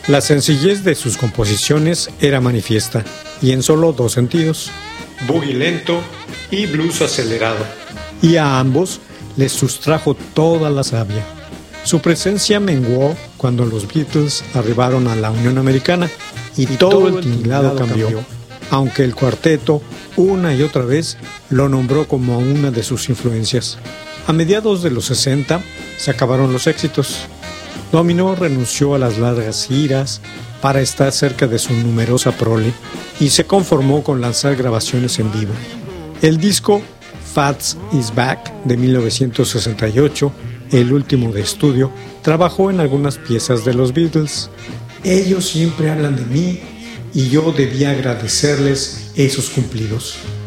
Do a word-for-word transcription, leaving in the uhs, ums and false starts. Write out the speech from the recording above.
La sencillez de sus composiciones era manifiesta, y en solo dos sentidos: boogie lento y blues acelerado. Y a ambos les sustrajo toda la savia. Su presencia menguó cuando los Beatles arribaron a la Unión Americana y, y todo el tinglado cambió, cambió, aunque el cuarteto una y otra vez lo nombró como una de sus influencias. A mediados de los sesenta se acabaron los éxitos. Domino renunció a las largas giras para estar cerca de su numerosa prole y se conformó con lanzar grabaciones en vivo. El disco Fats is Back de mil novecientos sesenta y ocho, el último de estudio, trabajó en algunas piezas de los Beatles. Ellos siempre hablan de mí y yo debía agradecerles esos cumplidos.